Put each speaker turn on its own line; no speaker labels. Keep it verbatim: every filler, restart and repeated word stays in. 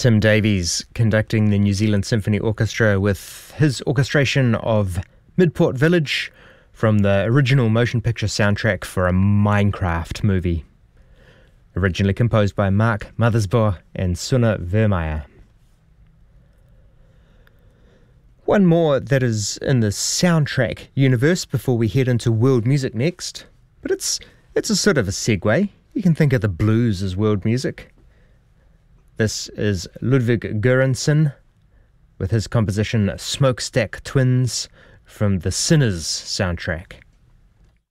Tim Davies conducting the New Zealand Symphony Orchestra with his orchestration of Midport Village from the original motion picture soundtrack for a Minecraft movie. Originally composed by Mark Mothersbaugh and Sunna Vermeer. One more that is in the soundtrack universe before we head into world music next, but it's it's a sort of a segue. You can think of the blues as world music. This is Ludwig Göransson with his composition Smokestack Twins from the Sinners soundtrack.